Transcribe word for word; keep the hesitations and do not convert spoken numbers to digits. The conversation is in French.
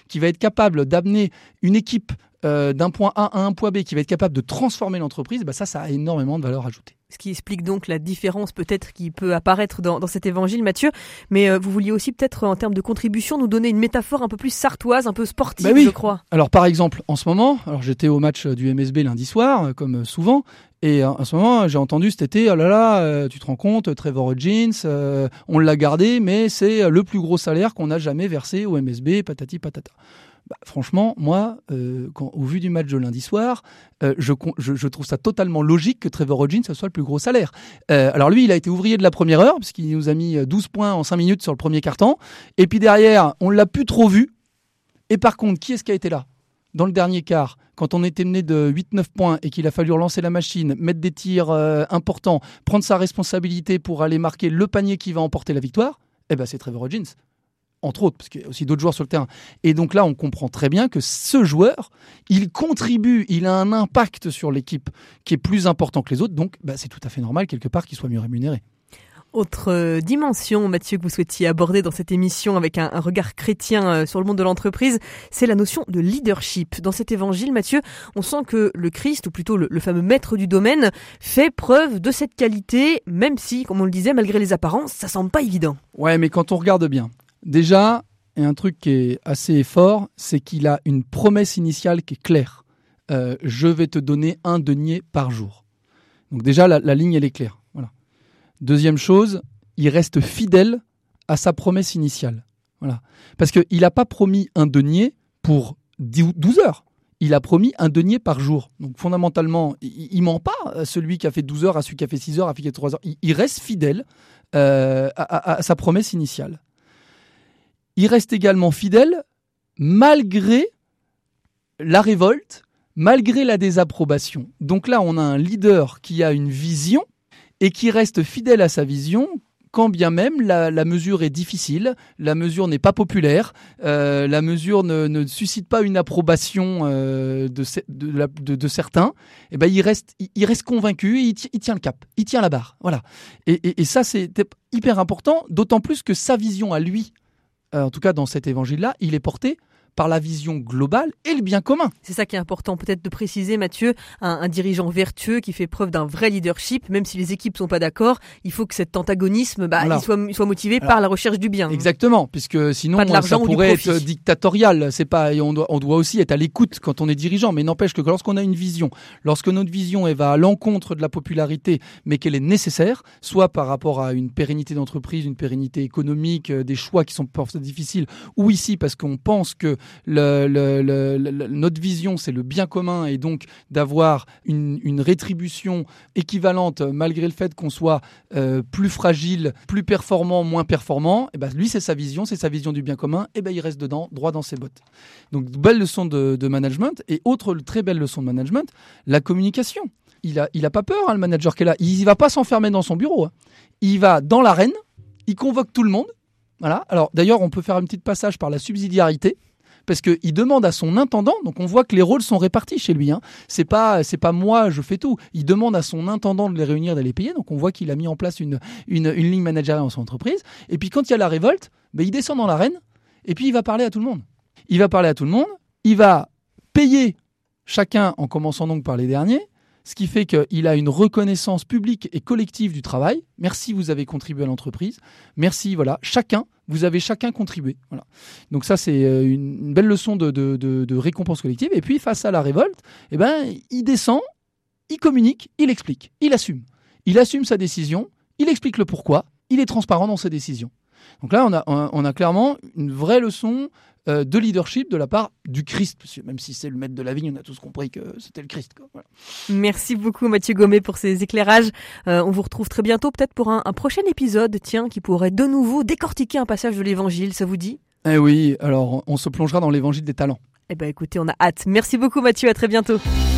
qui va être capable d'amener une équipe euh, d'un point A à un point B, qui va être capable de transformer l'entreprise, bah ça, ça a énormément de valeur ajoutée. Ce qui explique donc la différence peut-être qui peut apparaître dans, dans cet évangile, Mathieu. Mais euh, vous vouliez aussi peut-être en termes de contribution nous donner une métaphore un peu plus sartoise, un peu sportive, bah oui. je crois. Alors par exemple, en ce moment, alors j'étais au match du M S B lundi soir, comme souvent, et en ce moment j'ai entendu cet été, oh là là, euh, tu te rends compte, Trevor Hodgins, euh, on l'a gardé, mais c'est le plus gros salaire qu'on a jamais versé au M S B, patati patata. Bah, franchement, moi, euh, quand, au vu du match de lundi soir, euh, je, je, je trouve ça totalement logique que Trevor Hodgins ce soit le plus gros salaire. Euh, alors lui, il a été ouvrier de la première heure, puisqu'il nous a mis douze points en cinq minutes sur le premier quart-temps. Et puis derrière, on ne l'a plus trop vu. Et par contre, qui est-ce qui a été là dans le dernier quart, quand on était mené de huit neuf points et qu'il a fallu relancer la machine, mettre des tirs euh, importants, prendre sa responsabilité pour aller marquer le panier qui va emporter la victoire, eh ben c'est Trevor Hodgins. Entre autres, parce qu'il y a aussi d'autres joueurs sur le terrain. Et donc là, on comprend très bien que ce joueur, il contribue, il a un impact sur l'équipe qui est plus important que les autres. Donc, bah, c'est tout à fait normal, quelque part, qu'il soit mieux rémunéré. Autre dimension, Mathieu, que vous souhaitiez aborder dans cette émission avec un, un regard chrétien sur le monde de l'entreprise, c'est la notion de leadership. Dans cet évangile, Mathieu, on sent que le Christ, ou plutôt le, le fameux maître du domaine, fait preuve de cette qualité, même si, comme on le disait, malgré les apparences, ça semble pas évident. Ouais, mais quand on regarde bien, déjà, il y a un truc qui est assez fort, c'est qu'il a une promesse initiale qui est claire. Euh, je vais te donner un denier par jour. Donc déjà, la, la ligne, elle est claire. Voilà. Deuxième chose, il reste fidèle à sa promesse initiale. Voilà. Parce qu'il n'a pas promis un denier pour douze heures. Il a promis un denier par jour. Donc fondamentalement, il ne ment pas, celui qui a fait douze heures à celui qui a fait six heures, à celui qui a fait trois heures. Il, il reste fidèle euh, à, à, à sa promesse initiale. Il reste également fidèle malgré la révolte, malgré la désapprobation. Donc là, on a un leader qui a une vision et qui reste fidèle à sa vision, quand bien même la, la mesure est difficile, la mesure n'est pas populaire, euh, la mesure ne, ne suscite pas une approbation euh, de, de, de, de, de certains. Et ben, il reste, il, il reste convaincu et il, t- il tient le cap, il tient la barre. Voilà. Et, et, et ça, c'est hyper important, d'autant plus que sa vision à lui, Euh, en tout cas dans cet évangile-là, il est porté par la vision globale et le bien commun. C'est ça qui est important peut-être de préciser, Mathieu, un, un dirigeant vertueux qui fait preuve d'un vrai leadership, même si les équipes sont pas d'accord, il faut que cet antagonisme, bah, il soit, il soit motivé Alors, par la recherche du bien. Exactement, puisque sinon ça pourrait être dictatorial. C'est pas, et on doit, on doit aussi être à l'écoute quand on est dirigeant, mais n'empêche que lorsqu'on a une vision, lorsque notre vision elle va à l'encontre de la popularité, mais qu'elle est nécessaire, soit par rapport à une pérennité d'entreprise, une pérennité économique, des choix qui sont parfois difficiles, ou ici parce qu'on pense que Le, le, le, le, notre vision, c'est le bien commun et donc d'avoir une, une rétribution équivalente malgré le fait qu'on soit euh, plus fragile, plus performant, moins performant. Et ben, lui, c'est sa vision, c'est sa vision du bien commun. Et ben, il reste dedans, droit dans ses bottes. Donc, belle leçon de, de management. Et autre très belle leçon de management, la communication. Il a, il a pas peur, hein, le manager qui est là. Il ne va pas s'enfermer dans son bureau. Hein. Il va dans l'arène, il convoque tout le monde. Voilà. Alors, d'ailleurs, on peut faire un petit passage par la subsidiarité. Parce qu'il demande à son intendant, donc on voit que les rôles sont répartis chez lui. Hein. C'est pas, c'est pas moi, je fais tout. Il demande à son intendant de les réunir, de les payer. Donc on voit qu'il a mis en place une, une, une ligne managériale dans son entreprise. Et puis quand il y a la révolte, ben, il descend dans l'arène et puis il va parler à tout le monde. Il va parler à tout le monde. Il va payer chacun en commençant donc par les derniers. Ce qui fait qu'il a une reconnaissance publique et collective du travail. Merci, vous avez contribué à l'entreprise. Merci, voilà, chacun, vous avez chacun contribué. Voilà. Donc ça, c'est une belle leçon de, de, de, de récompense collective. Et puis, face à la révolte, eh ben, il descend, il communique, il explique, il assume. Il assume sa décision, il explique le pourquoi, il est transparent dans ses décisions. Donc là, on a, on a clairement une vraie leçon de leadership de la part du Christ, même si c'est le maître de la vigne, on a tous compris que c'était le Christ. Quoi. Voilà. Merci beaucoup Mathieu Gommet pour ces éclairages. Euh, on vous retrouve très bientôt peut-être pour un, un prochain épisode, tiens, qui pourrait de nouveau décortiquer un passage de l'évangile, ça vous dit ? Eh oui, alors on se plongera dans l'évangile des talents. Eh ben écoutez, on a hâte. Merci beaucoup Mathieu, à très bientôt.